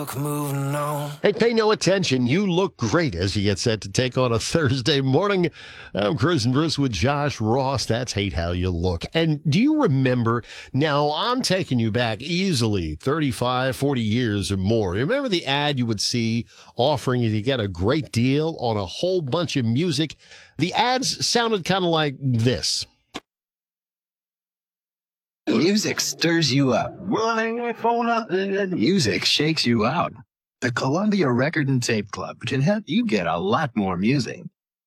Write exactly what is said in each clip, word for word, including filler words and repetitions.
Moving on. Hey, pay no attention. You look great as you get set to take on a Thursday morning. I'm Chris and Bruce with Josh Ross. That's Hate How You Look. And do you remember? Now, I'm taking you back easily thirty-five, forty years or more. Remember the ad you would see offering you to get a great deal on a whole bunch of music? The ads sounded kind of like this. Music stirs you up. Music shakes you out. The Columbia Record and Tape Club can help you get a lot more music.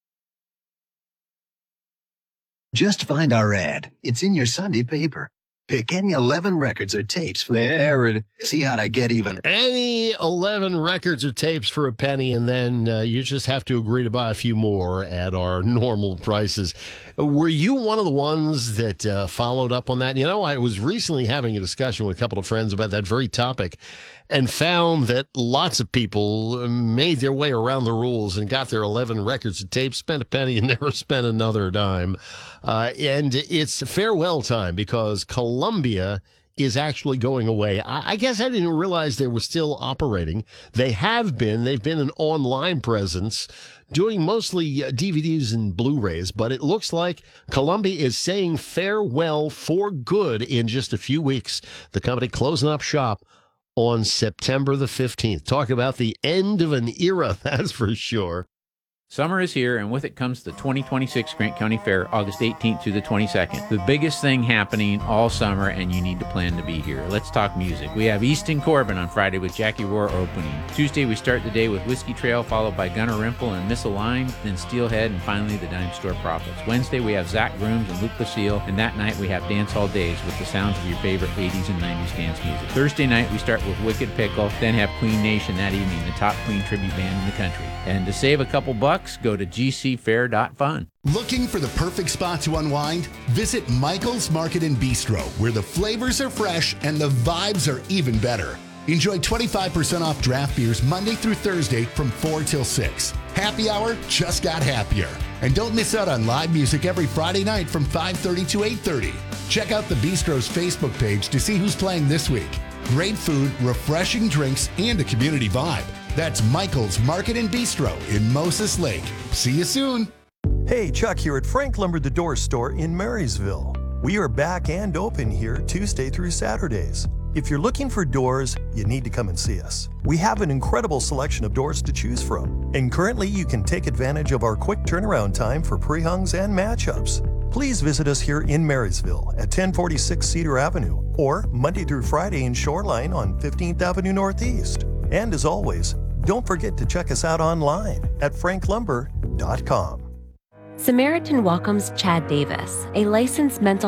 Just find our ad. It's in your Sunday paper. Pick any eleven records or tapes there and see how to get even. Any eleven records or tapes for a penny, and then uh, you just have to agree to buy a few more at our normal prices. Were you one of the ones that uh, followed up on that? You know, I was recently having a discussion with a couple of friends about that very topic and found that lots of people made their way around the rules and got their eleven records and tapes, spent a penny, and never spent another dime. Uh, and it's farewell time because Columbia is actually going away. I, I guess I didn't realize they were still operating. They have been. They've been an online presence doing mostly uh, D V Ds and Blu-rays, but it looks like Columbia is saying farewell for good in just a few weeks. The company closing up shop on September the fifteenth. Talk about the end of an era, that's for sure. Summer is here, and with it comes the twenty twenty-six Grant County Fair, August eighteenth through the twenty-second. The biggest thing happening all summer, and you need to plan to be here. Let's talk music. We have Easton Corbin on Friday with Jackie Rohr opening. Tuesday, we start the day with Whiskey Trail, followed by Gunnar Rimple and Misaligned, then Steelhead, and finally the Dime Store Prophets. Wednesday, we have Zach Grooms and Luke Basile, and that night we have Dance Hall Days with the sounds of your favorite eighties and nineties dance music. Thursday night, we start with Wicked Pickle, then have Queen Nation that evening, the top Queen tribute band in the country. And to save a couple bucks, go to g c fair dot fun. Looking for the perfect spot to unwind? Visit Michael's Market and Bistro, where the flavors are fresh and the vibes are even better. Enjoy twenty-five percent off draft beers Monday through Thursday from four till six. Happy hour just got happier. And don't miss out on live music every Friday night from five thirty to eight thirty. Check out the Bistro's Facebook page to see who's playing this week. Great food, refreshing drinks, and a community vibe. That's Michael's Market and Bistro in Moses Lake. See you soon. Hey, Chuck here at Frank Lumber the Door Store in Marysville. We are back and open here Tuesday through Saturdays. If you're looking for doors, you need to come and see us. We have an incredible selection of doors to choose from, and currently you can take advantage of our quick turnaround time for pre-hungs and matchups. Please visit us here in Marysville at ten forty-six Cedar Avenue or Monday through Friday in Shoreline on fifteenth Avenue Northeast. And as always, don't forget to check us out online at frank lumber dot com. Samaritan welcomes Chad Davis, a licensed mental